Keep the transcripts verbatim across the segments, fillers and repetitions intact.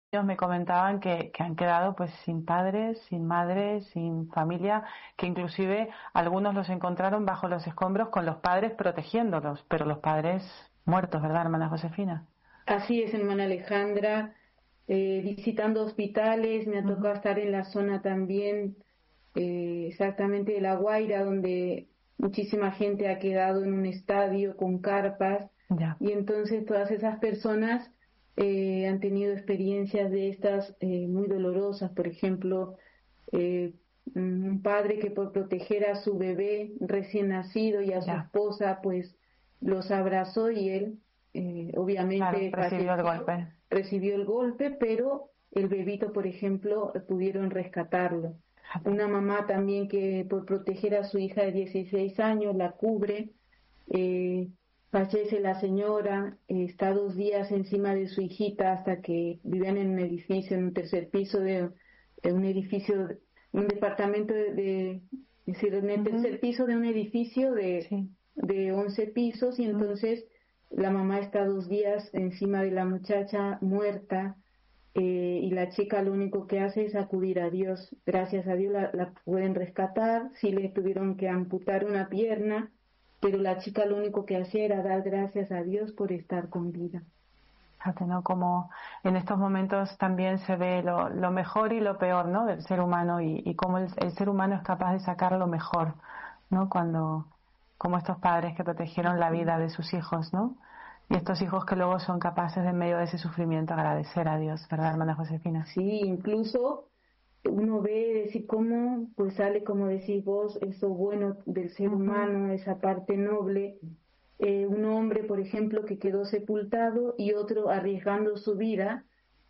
Ellos me comentaban que, que han quedado pues sin padres, sin madres, sin familia, que inclusive algunos los encontraron bajo los escombros con los padres protegiéndolos, pero los padres muertos, ¿verdad, hermana Josefina? Así es, hermana Alejandra, eh, visitando hospitales, me ha Uh-huh. tocado estar en la zona también, eh, exactamente de La Guaira, donde muchísima gente ha quedado en un estadio con carpas, Ya. y entonces todas esas personas eh, han tenido experiencias de estas eh, muy dolorosas. Por ejemplo, eh, un padre que por proteger a su bebé recién nacido y a su Ya. esposa, pues los abrazó y él eh, obviamente Claro, recibió el falleció, golpe. recibió el golpe, pero el bebito, por ejemplo, pudieron rescatarlo. Una mamá también que por proteger a su hija de dieciséis años la cubre, eh, fallece la señora, eh, está dos días encima de su hijita hasta que vivían en un edificio, en un tercer piso de, de un edificio, un departamento de, de es decir, en el Uh-huh. tercer piso de un edificio de, sí. de once pisos, y entonces uh-huh. la mamá está dos días encima de la muchacha muerta, eh, y la chica lo único que hace es acudir a Dios. Gracias a Dios la, la pueden rescatar, sí le tuvieron que amputar una pierna, pero la chica lo único que hacía era dar gracias a Dios por estar con vida. Fíjate, ¿no? Como en estos momentos también se ve lo, lo mejor y lo peor, ¿no? Del ser humano, y, y cómo el, el ser humano es capaz de sacar lo mejor, ¿no? Cuando, como estos padres que protegieron la vida de sus hijos, ¿no? Y estos hijos que luego son capaces de en medio de ese sufrimiento agradecer a Dios, ¿verdad, hermana Josefina? Sí, incluso uno ve decir cómo pues sale, como decís vos, eso bueno del ser uh-huh. humano, esa parte noble. Eh, un hombre, por ejemplo, que quedó sepultado y otro arriesgando su vida,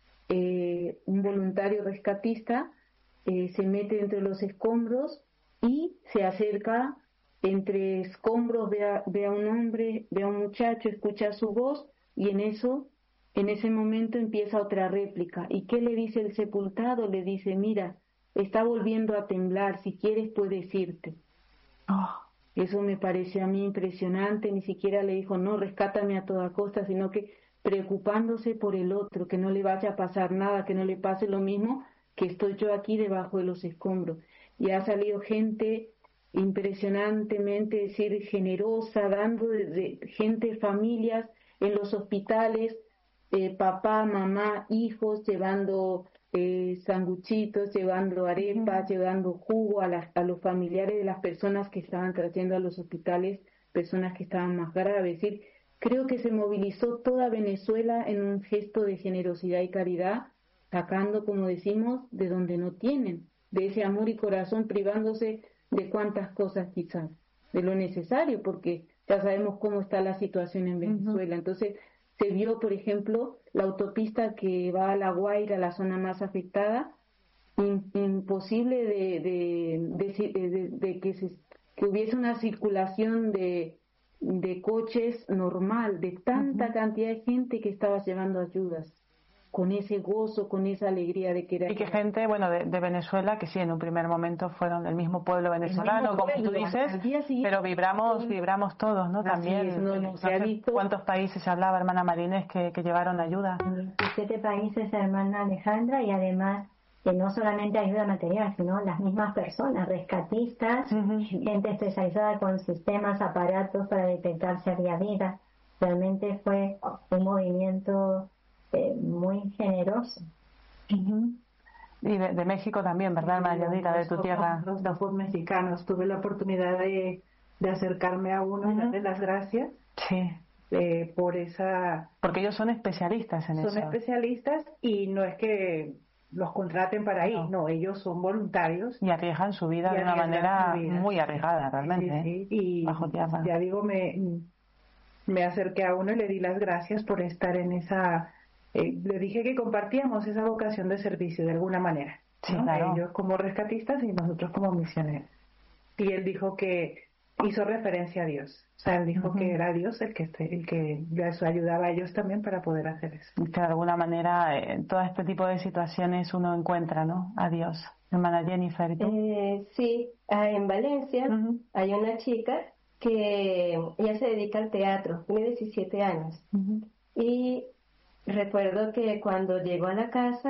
eh, un voluntario rescatista, eh, se mete entre los escombros y se acerca entre escombros, ve a, ve a un hombre, ve a un muchacho, escucha su voz, y en eso, en ese momento empieza otra réplica. ¿Y qué le dice el sepultado? Le dice: mira, está volviendo a temblar, si quieres puedes irte. Oh. Eso me pareció a mí impresionante. Ni siquiera le dijo: no, rescátame a toda costa, sino que preocupándose por el otro, que no le vaya a pasar nada, que no le pase lo mismo que estoy yo aquí debajo de los escombros. Y ha salido gente impresionantemente, es decir, generosa, dando de, de gente, familias en los hospitales, eh, papá, mamá, hijos, llevando eh, sanguchitos, llevando arepas, uh-huh. llevando jugo a, las, a los familiares de las personas que estaban trayendo a los hospitales, personas que estaban más graves. Es decir, creo que se movilizó toda Venezuela en un gesto de generosidad y caridad, sacando, como decimos, de donde no tienen, de ese amor y corazón, privándose de cuántas cosas quizás, de lo necesario, porque ya sabemos cómo está la situación en Venezuela. Uh-huh. Entonces, se vio, por ejemplo, la autopista que va a La Guaira, la zona más afectada, in, imposible de, de, de, de, de que, se, que hubiese una circulación de, de coches normal, de tanta uh-huh. cantidad de gente que estaba llevando ayudas, con ese gozo, con esa alegría de querer. Y que gente, bueno, de, de Venezuela, que sí, en un primer momento fueron del mismo pueblo venezolano, como pueblo, tú dices, pero vibramos vibramos todos, ¿no? También, es, no, no, no se ha sé visto. ¿Cuántos países se hablaba, hermana Marínez, que, que llevaron ayuda? diecisiete países, hermana Alejandra, y además que no solamente ayuda material, sino las mismas personas, rescatistas, uh-huh. gente especializada con sistemas, aparatos para detectar si había vida. Realmente fue un movimiento eh, muy generoso. Uh-huh. Y de, de México también, ¿verdad, sí, Mayadita, de tu tierra? Los dos mexicanos. Tuve la oportunidad de, de acercarme a uno uh-huh. y darle las gracias. Sí. Eh, por esa... Porque ellos son especialistas en son eso. Son especialistas, y no es que los contraten para ir, no, no ellos son voluntarios. Y arriesgan su vida de una manera muy arriesgada, realmente. Sí, sí. Y bajo tierra. Ya digo, me, me acerqué a uno y le di las gracias por estar en esa... Eh, le dije que compartíamos esa vocación de servicio de alguna manera, sí, ¿no? claro. Ellos como rescatistas y nosotros como misioneros. Y él dijo que hizo referencia a Dios, o sea, él dijo uh-huh. que era Dios el que el que les ayudaba a ellos también para poder hacer eso. Y que de alguna manera en todo este tipo de situaciones uno encuentra, ¿no?, a Dios. Hermana Jennifer, ¿y tú? Eh, sí, en Valencia uh-huh. hay una chica que ella se dedica al teatro, tiene diecisiete años, uh-huh. y recuerdo que cuando llegó a la casa